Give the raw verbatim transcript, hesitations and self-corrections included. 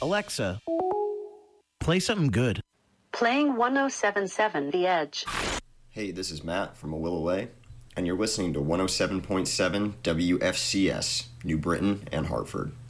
Alexa, play something good. Playing one oh seven point seven The Edge. Hey, this is Matt from Awilaway, and you're listening to one oh seven point seven W F C S, New Britain and Hartford.